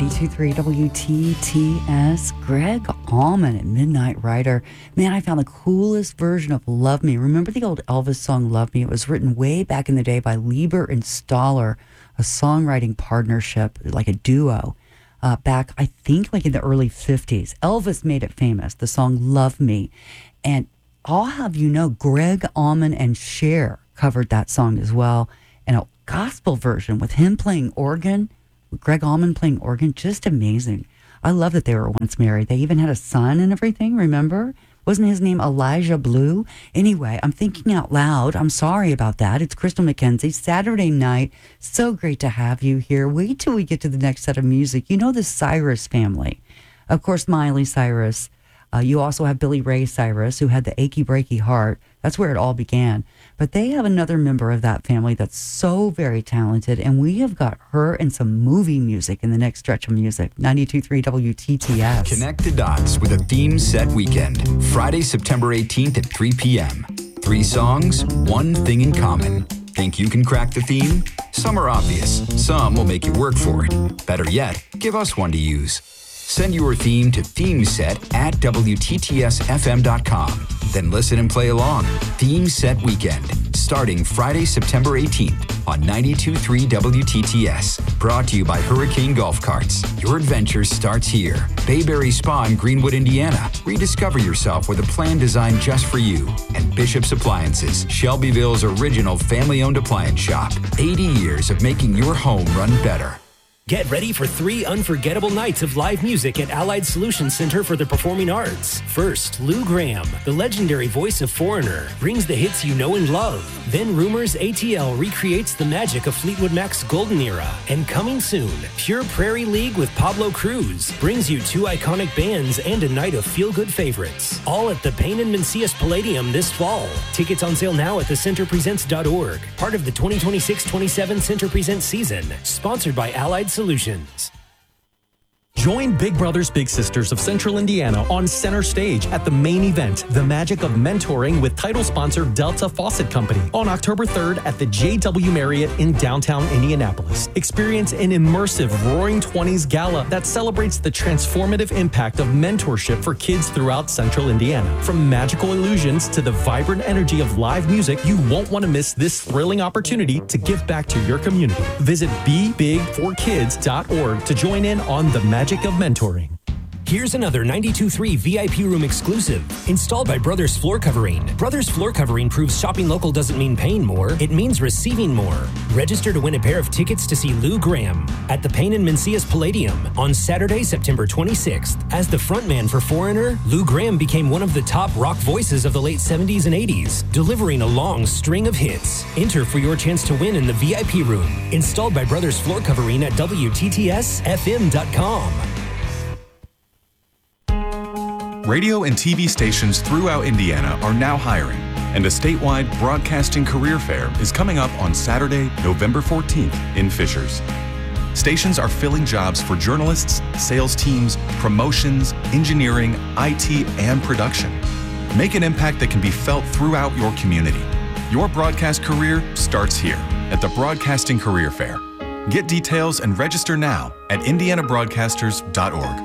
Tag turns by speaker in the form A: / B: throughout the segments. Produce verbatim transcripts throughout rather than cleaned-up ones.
A: ninety-two point three W T T S. Greg Allman at Midnight Rider. Man, I found the coolest version of Love Me. Remember the old Elvis song, Love Me? It was written way back in the day by Lieber and Stoller, a songwriting partnership, like a duo, uh, back, I think, like in the early fifties. Elvis made it famous, the song Love Me. And I'll have you know, Greg Allman and Cher covered that song as well in a gospel version with him playing organ. Greg Allman playing organ, just amazing. I love that they were once married. They even had a son and everything, remember? Wasn't his name Elijah Blue? Anyway, I'm thinking out loud. I'm sorry about that. It's Crystal McKenzie, Saturday night. So great to have you here. Wait till we get to the next set of music. You know the Cyrus family. Of course, Miley Cyrus. Uh, you also have Billy Ray Cyrus, who had the achy breaky heart. That's where it all began. But they have another member of that family that's so very talented, and we have got her and some movie music in the next stretch of music. ninety-two point three W T T S.
B: Connect the dots with a theme set weekend. Friday, September eighteenth at three p.m. Three songs, one thing in common. Think you can crack the theme? Some are obvious. Some will make you work for it. Better yet, give us one to use. Send your theme to themeset at W T T S F M dot com. Then listen and play along. Theme Set Weekend, starting Friday, September eighteenth on ninety-two point three W T T S. Brought to you by Hurricane Golf Carts. Your adventure starts here. Bayberry Spa in Greenwood, Indiana. Rediscover yourself with a plan designed just for you. And Bishop's Appliances, Shelbyville's original family-owned appliance shop. eighty years of making your home run better.
C: Get ready for three unforgettable nights of live music at Allied Solutions Center for the Performing Arts. First, Lou Gramm, the legendary voice of Foreigner, brings the hits you know and love. Then Rumors A T L recreates the magic of Fleetwood Mac's golden era. And coming soon, Pure Prairie League with Pablo Cruz brings you two iconic bands and a night of feel-good favorites. All at the Payne and Mencius Palladium this fall. Tickets on sale now at the center presents dot org. Part of the twenty twenty-six twenty-seven Center Presents season. Sponsored by Allied Solutions.
D: Join Big Brothers Big Sisters of Central Indiana on center stage at the main event, The Magic of Mentoring, with title sponsor Delta Faucet Company, on October third at the J W Marriott in downtown Indianapolis. Experience an immersive Roaring Twenties gala that celebrates the transformative impact of mentorship for kids throughout Central Indiana. From magical illusions to the vibrant energy of live music, you won't want to miss this thrilling opportunity to give back to your community. Visit be big for kids dot org to join in on the magic of mentoring.
C: Here's another ninety-two point three V I P room exclusive, installed by Brothers Floor Covering. Brothers Floor Covering proves shopping local doesn't mean paying more, it means receiving more. Register to win a pair of tickets to see Lou Gramm at the Payne and Mencius Palladium on Saturday, September twenty-sixth. As the frontman for Foreigner, Lou Gramm became one of the top rock voices of the late seventies and eighties, delivering a long string of hits. Enter for your chance to win in the V I P room, installed by Brothers Floor Covering at W T T S F M dot com.
E: Radio and T V stations throughout Indiana are now hiring, and a statewide broadcasting career fair is coming up on Saturday, November fourteenth in Fishers. Stations are filling jobs for journalists, sales teams, promotions, engineering, I T, and production. Make an impact that can be felt throughout your community. Your broadcast career starts here at the Broadcasting Career Fair. Get details and register now at indiana broadcasters dot org.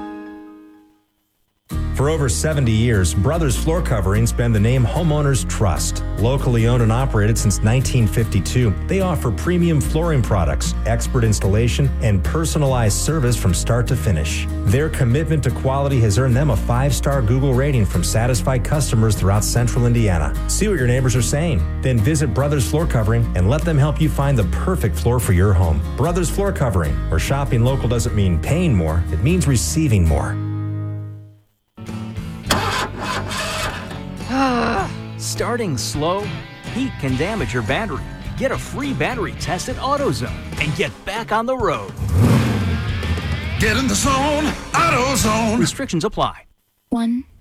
F: For over seventy years, Brothers Floor Coverings been the name homeowners trust. Locally owned and operated since nineteen fifty-two, they offer premium flooring products, expert installation, and personalized service from start to finish. Their commitment to quality has earned them a five-star Google rating from satisfied customers throughout Central Indiana. See what your neighbors are saying. Then visit Brothers Floor Covering and let them help you find the perfect floor for your home. Brothers Floor Covering, where shopping local doesn't mean paying more, it means receiving more.
G: Starting slow, heat can damage your battery. Get a free battery test at AutoZone and get back on the road.
H: Get in the zone, AutoZone.
G: Restrictions apply.
I: One,